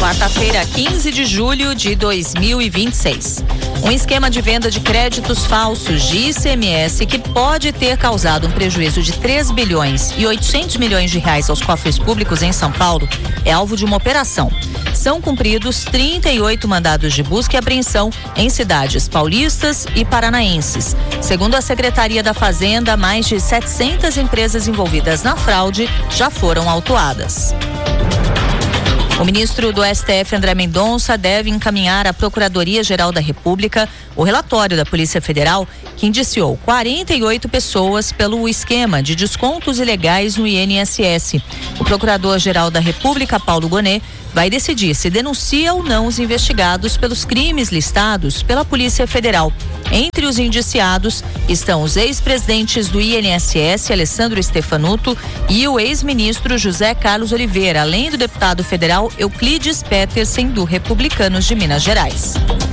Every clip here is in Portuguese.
Quarta-feira, 15 de julho de 2026. Um esquema de venda de créditos falsos de ICMS que pode ter causado um prejuízo de 3 bilhões e 800 milhões de reais aos cofres públicos em São Paulo é alvo de uma operação. São cumpridos 38 mandados de busca e apreensão em cidades paulistas e paranaenses. Segundo a Secretaria da Fazenda, mais de 700 empresas envolvidas na fraude já foram autuadas. O ministro do STF, André Mendonça, deve encaminhar à Procuradoria-Geral da República o relatório da Polícia Federal que indiciou 48 pessoas pelo esquema de descontos ilegais no INSS. O Procurador-Geral da República, Paulo Gonet, vai decidir se denuncia ou não os investigados pelos crimes listados pela Polícia Federal. Entre os indiciados estão os ex-presidentes do INSS, Alessandro Stefanuto, e o ex-ministro José Carlos Oliveira, além do deputado federal Euclides Petersen, do Republicanos de Minas Gerais.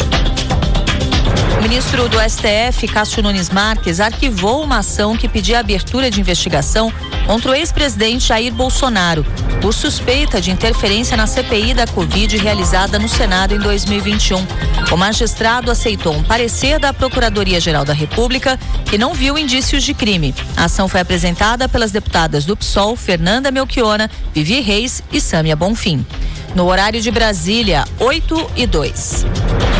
O ministro do STF, Cássio Nunes Marques, arquivou uma ação que pedia a abertura de investigação contra o ex-presidente Jair Bolsonaro, por suspeita de interferência na CPI da Covid realizada no Senado em 2021. O magistrado aceitou um parecer da Procuradoria-Geral da República que não viu indícios de crime. A ação foi apresentada pelas deputadas do PSOL, Fernanda Melchiona, Vivi Reis e Sâmia Bonfim. No horário de Brasília, 8:02.